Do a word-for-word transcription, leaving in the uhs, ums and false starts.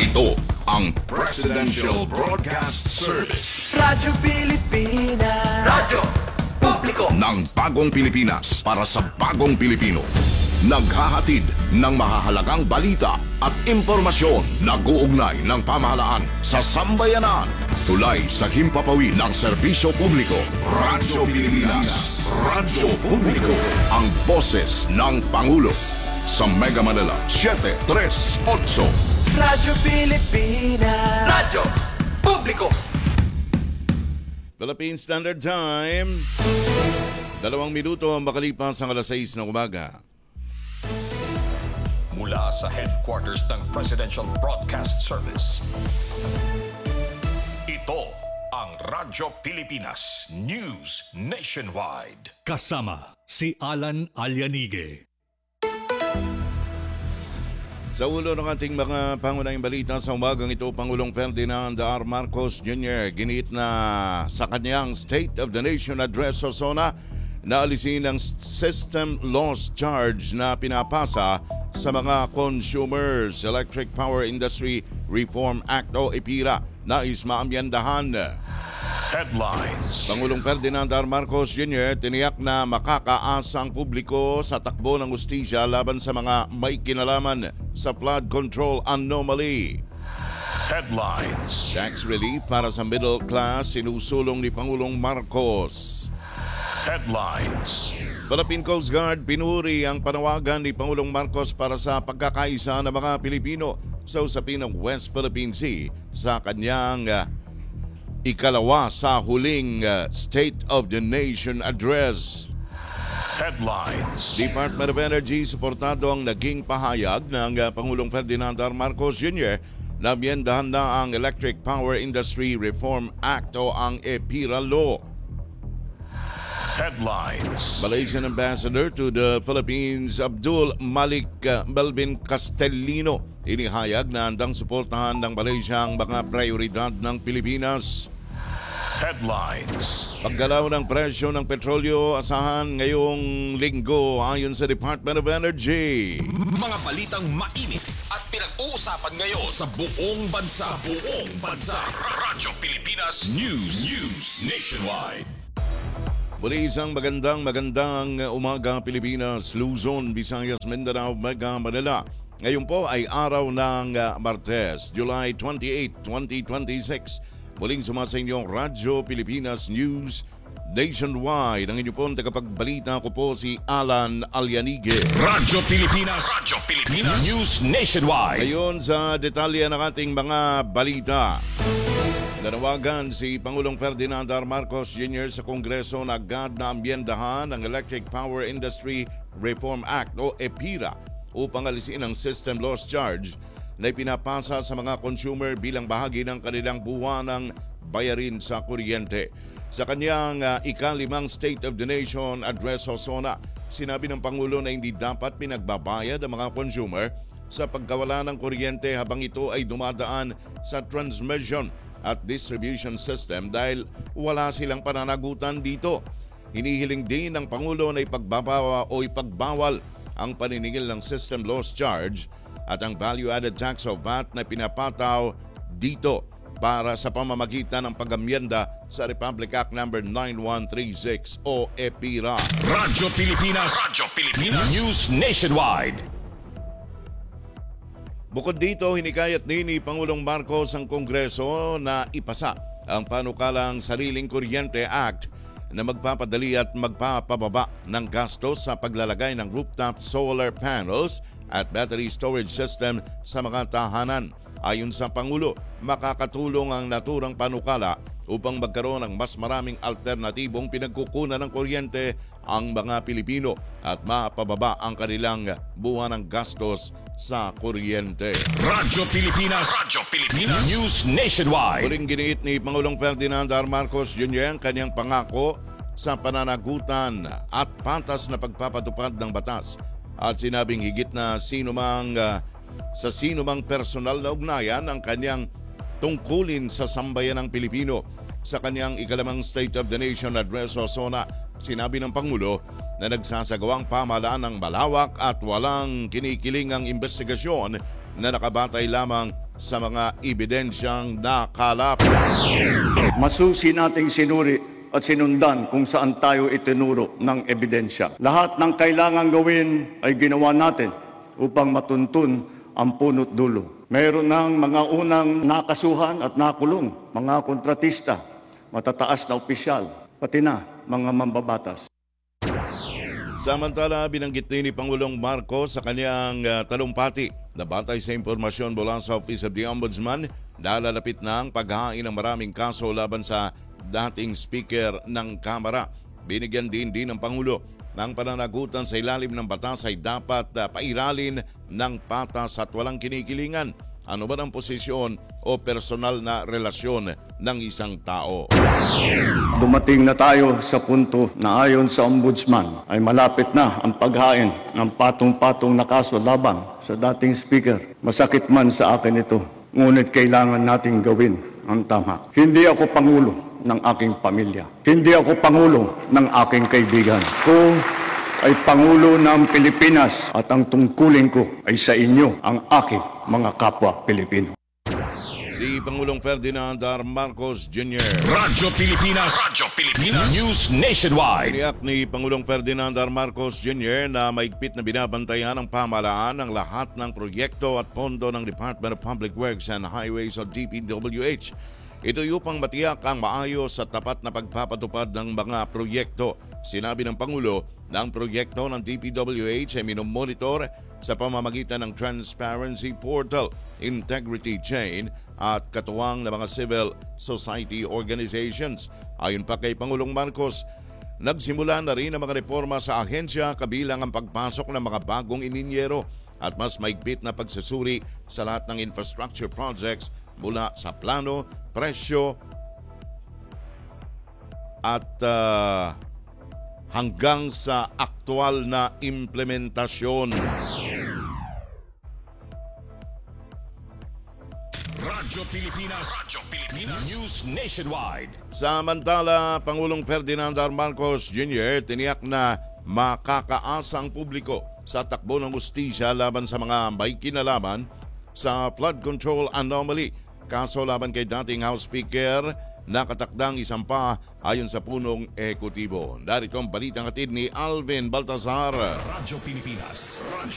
Ito ang Presidential Broadcast Service. Radyo Pilipinas. Radyo Publiko Ng bagong Pilipinas para sa bagong Pilipino. Naghahatid ng mahahalagang balita at impormasyon na guugnay ng pamahalaan sa sambayanan. Tulay sa himpapawid ng serbisyo publiko. Radyo Pilipinas. Radyo Publiko. Ang boses ng Pangulo. Sa Mega Manila, seven three eight. Radyo Pilipinas. Radyo Publiko. Philippine Standard Time. Dalawang minuto ang makalipas ng alas sais ng umaga. Mula sa headquarters ng Presidential Broadcast Service. Ito ang Radyo Pilipinas News Nationwide. Kasama si Alan Alianige. Sa ulo ng ating mga pangunahing balita sa umagang ito, Pangulong Ferdinand R. Marcos Junior Giniit na sa kanyang State of the Nation Address sa SONA na alisin ang system loss charge na pinapasa sa mga consumers. Electric Power Industry Reform Act o EPIRA nais maamyandahan. Headlines. Pangulong Ferdinand R. Marcos Junior tiniyak na makakaasa ang publiko sa takbo ng hustisya laban sa mga may kinalaman sa flood control anomaly. Headlines. Tax relief para sa middle class sinusulong ni Pangulong Marcos. Headlines. Philippine Coast Guard pinuri ang panawagan ni Pangulong Marcos para sa pagkakaisa ng mga Pilipino sa usapin ng West Philippine Sea sa kanyang uh, ikalawa sa huling uh, State of the Nation Address. Headlines. Department of Energy suportado ang naging pahayag ng uh, Pangulong Ferdinand R. Marcos Junior na amyendahan na ang Electric Power Industry Reform Act o ang EPIRA Law. Headlines. Malaysian Ambassador to the Philippines Abdul Malik uh, Melvin Castellino inihayag na handang suportahan ng Malaysia ang mga prioridad ng Pilipinas. Headlines. Paggalaw ng presyo ng petrolyo asahan ngayong linggo ayon sa Department of Energy. Mga balitang mainit at pinag-uusapan ngayon sa buong bansa. Sa buong bansa. Radyo Pilipinas News. News Nationwide. Muli isang magandang magandang umaga Pilipinas, Luzon, Visayas, Mindanao, Mega Manila. Ngayon po ay araw ng uh, Martes, July twenty-eighth, twenty twenty-six. Muling sumasa inyong Radyo Pilipinas News Nationwide. Ang inyo pong tagapagbalita ko po si Alan Alianige. Radyo Pilipinas. Radyo Pilipinas News Nationwide. Ngayon sa detalye ng ating mga balita. Nanawagan si Pangulong Ferdinand R. Marcos Junior sa Kongreso na agad na ambyendahan ang Electric Power Industry Reform Act o EPIRA upang alisin ang system loss charge na ipinapasa sa mga consumer bilang bahagi ng kanilang buwanang bayarin sa kuryente. Sa kanyang uh, ikalimang State of the Nation Address sa SONA, sinabi ng Pangulo na hindi dapat pinagbabayad ang mga consumer sa pagkawala ng kuryente habang ito ay dumadaan sa transmission at distribution system dahil wala silang pananagutan dito. Hinihiling din ng Pangulo na ipagbabawa o ipagbawal ang paniningil ng system loss charge at ang value-added tax o V A T na pinapataw dito para sa pamamagitan ng pag-amyenda sa Republic Act number nine one three six o EPIRA. Radyo Pilipinas. Radyo Pilipinas News Nationwide. Bukod dito, hinikayat din ni Pangulong Marcos ang Kongreso na ipasa ang panukalang Sariling Kuryente Act na magpapadali at magpapababa ng gastos sa paglalagay ng rooftop solar panels at battery storage system sa mga tahanan. Ayon sa Pangulo, makakatulong ang naturang panukala upang magkaroon ng mas maraming alternatibong pinagkukunan ng kuryente ang mga Pilipino at mapababa ang kanilang buwan ng gastos sa kuryente. Radyo Pilipinas. Radyo Pilipinas News Nationwide. Muling giniit ni Pangulong Ferdinand R. Marcos Junior ang kanyang pangako sa pananagutan at patas na pagpapatupad ng batas at sinabing higit na sinumang uh, sa sinumang personal na ugnayan ang kanyang tungkulin sa sambayan ng Pilipino. Sa kanyang ikalimang State of the Nation Address o SONA, sinabi ng Pangulo na nagsasagawang pamahalaan ng malawak at walang kinikilingang investigasyon na nakabatay lamang sa mga ebidensyang nakalap. Masusi nating sinuri at sinundan kung saan tayo itinuro ng ebidensya. Lahat ng kailangan gawin ay ginawa natin upang matuntun ang punot dulo. Mayroon ng mga unang nakasuhan at nakulong, mga kontratista, matataas na opisyal, pati na mga mambabatas. Samantala, binanggit din ni Pangulong Marcos sa kanyang uh, talumpati na batay sa impormasyon mula sa Office of the Ombudsman na lalapit na ang paghain ng maraming kaso laban sa dating Speaker ng Kamara. Binigyan din din ng Pangulo ng pananagutan sa ilalim ng batas ay dapat uh, pairalin ng patas at walang kinikilingan. Ano ba ang posisyon o personal na relasyon ng isang tao? Dumating na tayo sa punto na ayon sa Ombudsman ay malapit na ang paghain ng patong-patong na kaso laban sa dating Speaker. Masakit man sa akin ito, ngunit kailangan nating gawin ang tama. Hindi ako Pangulo ng aking pamilya. Hindi ako Pangulo ng aking kaibigan. Ko ay Pangulo ng Pilipinas at ang tungkulin ko ay sa inyo, ang aking mga kapwa Pilipino. Si Pangulong Ferdinand R. Marcos Junior Radyo Pilipinas, Radyo Pilipinas, News Nationwide. Tiniyak ni Pangulong Ferdinand R. Marcos Junior na maigpit na binabantayan ng pamahalaan ang lahat ng proyekto at pondo ng Department of Public Works and Highways o D P W H. Ito upang matiyak ang maayos at tapat na pagpapatupad ng mga proyekto. Sinabi ng Pangulo na ang proyekto ng D P W H ay minomonitor sa pamamagitan ng Transparency Portal, Integrity Chain at katuwang ng mga civil society organizations. Ayon pa kay Pangulong Marcos, nagsimula na rin ang mga reforma sa ahensya kabilang ang pagpasok ng mga bagong ininyero at mas maigpit na pagsusuri sa lahat ng infrastructure projects mula sa plano, presyo at uh, hanggang sa aktwal na implementasyon. Radyo Pilipinas, Radyo Pilipinas, News Nationwide. Samantala, Pangulong Ferdinand R. Marcos Junior tiniyak na makakaasa ang publiko sa takbo ng hustisya laban sa mga may kinalaman sa flood control anomaly. Kaso laban kay dating House Speaker na katakdang isampa ayon sa punong ekutibo. Darito ang balitang hatid ni Alvin Baltazar. Radyo Pilipinas, Radyo